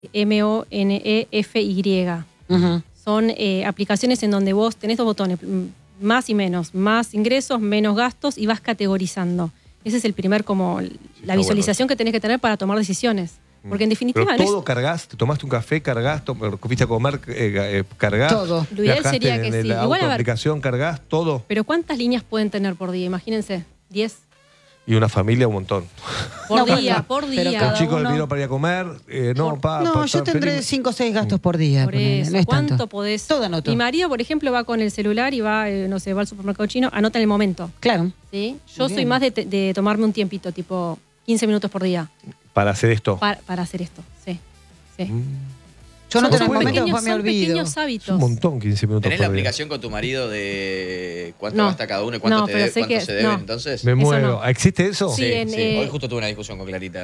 MONEFY. Son aplicaciones en donde vos tenés dos botones, más y menos, más ingresos, menos gastos, y vas categorizando. Ese es el primer, como la visualización que tenés que tener para tomar decisiones. Porque en definitiva... Pero todo cargas, te tomaste un café, cargas, fuiste a comer, cargas. Todo. Lo ideal sería que en sí. la Igual, a ver, aplicación cargas, todo. pero ¿cuántas líneas pueden tener por día? Imagínense, 10 Y una familia un montón. por No, día, bueno, por pero día. cada Un chico uno- del vino para ir a comer, No, yo tendré 5 o 6 gastos por día. Por ponele, eso, no es ¿cuánto tanto. podés? Todo anoto. Mi marido, por ejemplo, va con el celular y va, no sé, va al supermercado chino, anota en el momento. Claro. ¿Sí? Yo Bien. soy más de tomarme un tiempito, tipo 15 minutos por día, Para hacer esto. para hacer esto. Sí. Sí. Yo no Son tengo momento, pequeños, después me son olvido. pequeños Es un hábitos. montón 15 minutos ¿Tenés la por día. aplicación con tu marido de cuánto No. gasta cada uno y cuánto, No, te pero debe, sé cuánto que- se deben no. entonces? Me Eso muero. no. ¿Existe eso? Sí, en, Hoy justo tuve una discusión con Clarita.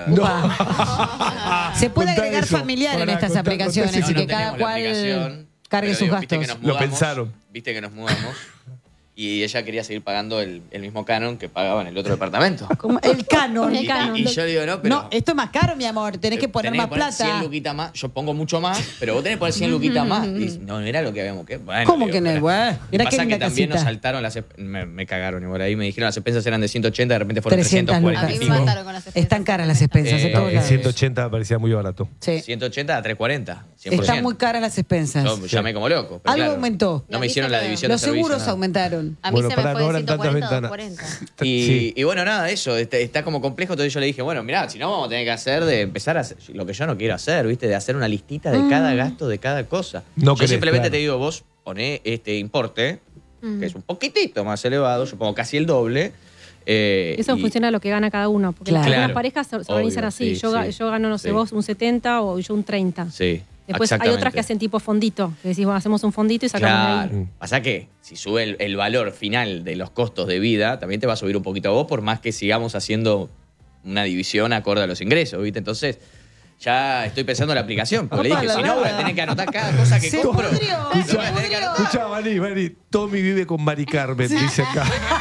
Se puede Contá agregar eso. familiar en Pará, estas contá aplicaciones ese y que no cada tenemos la aplicación, cual cargue pero sus digo, viste que gastos. nos Lo pensaron. Viste que nos mudamos y ella quería seguir pagando el mismo canon que pagaba en el otro departamento. Como el canon. El canon. Y yo digo, no, pero... No, esto es más caro, mi amor. Tenés que poner tenés más poner 100 plata. luquitas más. Yo pongo mucho más, pero vos tenés que poner 100 luquitas más. Y no era lo que habíamos que... Bueno, ¿Cómo que no? pero- Bueno, mirá qué Pasa que linda también nos casita. saltaron las... Me cagaron igual ahí. Me dijeron las expensas eran de 180, de repente fueron 300 lucas. 340 A mí y me pico. mataron con las expensas. Están caras las expensas en Eh, todos En lados. 180 me parecía muy barato. Sí. 180 a 340, 100%. Están muy caras las expensas. Yo llamé como loco. pero Algo claro, aumentó. No A me mí hicieron se la me- división Los de servicio. seguros nada. aumentaron. A mí Bueno, se me pará, fue no de eran tantas 140 a ventanas. 240. Y bueno, nada, eso, está como complejo, entonces yo le dije, bueno, mirá, si no vamos a tener que hacer de empezar a hacer lo que yo no quiero hacer, ¿viste? De hacer una listita de cada gasto, de cada cosa. No yo querés, simplemente claro. te digo, vos poné este importe, que es un poquitito más elevado, yo pongo casi el doble. Eso y- funciona a lo que gana cada uno. Porque Claro. las parejas se organizan Obvio, así. sí, Yo, sí. yo gano, no sé, Sí. vos un 70 o yo un 30. Sí. Después hay otras que hacen tipo fondito. Que decís, bueno, hacemos un fondito y sacamos de ahí. Claro. Pasa que si sube el valor final de los costos de vida, también te va a subir un poquito a vos, por más que sigamos haciendo una división acorde a los ingresos, ¿viste? Entonces, ya estoy pensando en la aplicación. Porque le dije, si no, voy a tener que anotar cada cosa que Se compro. pudrió, Lo voy a se tener que pudrió. anotar. Escuchá, Mari, Tommy vive con Mari Carmen, dice acá.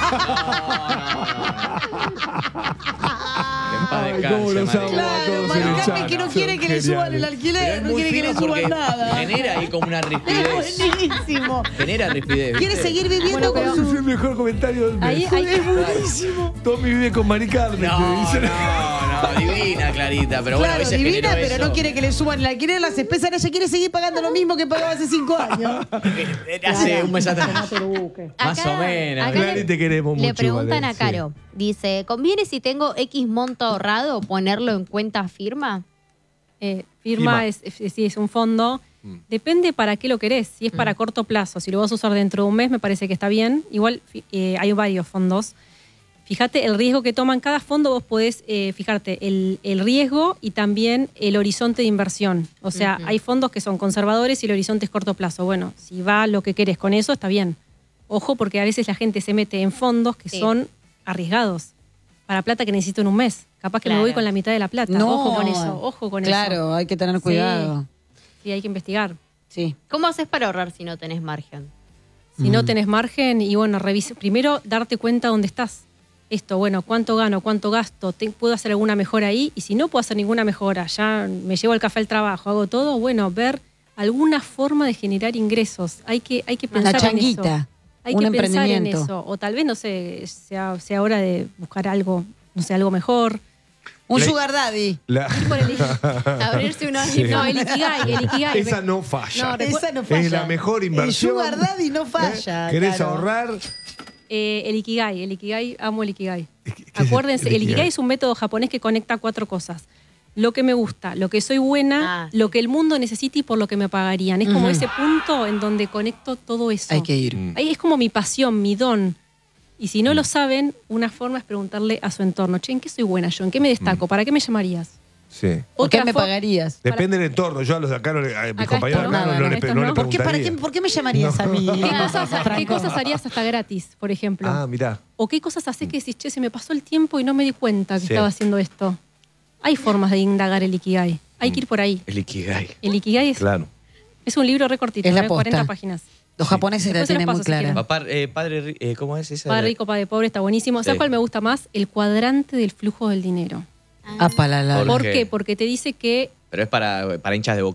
Que en paz Ay, descanse, cómo los Mari. amo. Claro, todos Mari en el Carmen chat. que no Son quiere que le suban el geniales. Pero alquiler, es no muy quiere que le fino suban porque nada. genera ahí como una Es rispidez. buenísimo. Genera rispidez. Quiere ¿viste? seguir viviendo Bueno, pero- con Es su... el mejor comentario del mes. Ahí- Es buenísimo. Tommy vive con Mari Carmen. No, te dicen. no, divina, Clarita. Pero bueno, a Claro, veces divina, generó pero eso. no quiere que le suban el alquiler, las expensas. Ella quiere seguir pagando lo mismo que pagaba hace 5 años. Hace un mes atrás. No te busques. Más o menos. acá Clary, te queremos le mucho, preguntan Vale, a Caro. Dice, ¿conviene si tengo X monto ahorrado ponerlo en cuenta firma? Firma sí, es un fondo. Depende para qué lo querés. Si es para corto plazo, si lo vas a usar dentro de un mes, me parece que está bien. Igual hay varios fondos. Fíjate el riesgo que toman cada fondo, vos podés fijarte el riesgo y también el horizonte de inversión. O sea, hay fondos que son conservadores y el horizonte es corto plazo. Bueno, si va lo que querés con eso, está bien. Ojo, porque a veces la gente se mete en fondos que Sí. son arriesgados para plata que necesito en un mes. Capaz que me Claro. voy con la mitad de la plata. No. Ojo con eso, ojo con eso. Claro, hay que tener cuidado. Sí, hay que investigar. Sí. ¿Cómo haces para ahorrar si no tenés margen? Si no tenés margen, y bueno, revisa. Primero, darte cuenta dónde estás. Esto, bueno, cuánto gano, cuánto gasto, ¿puedo hacer alguna mejora ahí? Y si no puedo hacer ninguna mejora, ya me llevo el café al trabajo, hago todo, bueno, ver alguna forma de generar ingresos. Hay que pensar Una en eso. changuita. Hay un que pensar en emprendimiento. eso. O tal vez, no sé, sea hora de buscar algo, no sé, algo mejor. Un La- sugar daddy. La- Por el- Abrirse una Sí. No, el Ikigai. Esa no falla. No, Esa no falla. Es la mejor inversión. El sugar daddy no falla. ¿Querés claro. ahorrar? El Ikigai, amo el Ikigai. ¿Qué es Acuérdense, el el Ikigai Ikigai? es un método japonés que conecta 4 cosas. Lo que me gusta, lo que soy buena, lo que el mundo necesita y por lo que me pagarían. Es como ese punto en donde conecto todo eso. Hay que ir. Ahí es como mi pasión, mi don. Y si no lo saben, una forma es preguntarle a su entorno, che, ¿en qué soy buena yo? ¿En qué me destaco? ¿Para qué me llamarías? Sí. ¿Por qué Otra me for- pagarías? Depende del entorno. Yo a los de acá, a mis Acá compañeros esto de acá no. no, No, le, esto no no. le ¿Por qué preguntaría. me llamarías a mí? ¿Qué cosas harías hasta gratis, por ejemplo? Ah, mirá. ¿O qué cosas haces que decís, che, se me pasó el tiempo y no me di cuenta que Sí. estaba haciendo esto? Hay formas de indagar el Ikigai. Hay que ir por ahí. El Ikigai. El Ikigai Claro. es un libro recortito, Es la 40 posta. páginas. Los japoneses la Después se los tienen muy paso si clara. quieren. Padre, ¿cómo es esa? Padre rico, padre pobre, está buenísimo. ¿Sabes Sí. cuál me gusta más? El cuadrante del flujo del dinero. Apa, la. ¿Por ¿Por qué? qué? Porque te dice que pero es para hinchas de Boca.